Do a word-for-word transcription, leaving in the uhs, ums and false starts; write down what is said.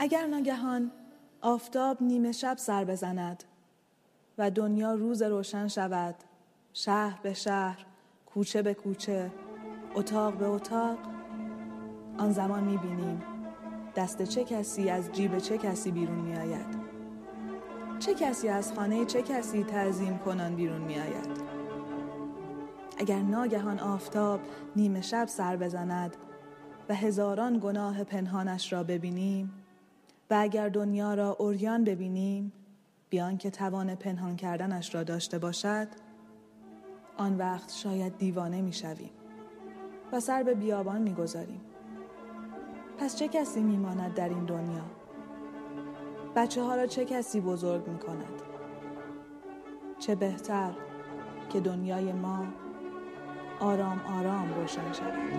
اگر ناگهان آفتاب نیمه شب سر بزند و دنیا روز روشن شود، شهر به شهر، کوچه به کوچه، اتاق به اتاق، آن زمان می‌بینیم دست چه کسی از جیب چه کسی بیرون می‌آید، چه کسی از خانه چه کسی تعظیم کنان بیرون می‌آید. اگر ناگهان آفتاب نیمه شب سر بزند و هزاران گناه پنهانش را ببینیم و اگر دنیا را عریان ببینیم بیان که توان پنهان کردنش را داشته باشد، آن وقت شاید دیوانه می‌شویم و سر به بیابان می‌گذاریم. پس چه کسی می‌ماند در این دنیا؟ بچه ها را چه کسی بزرگ می‌کند؟ چه بهتر که دنیای ما آرام آرام روشن شود.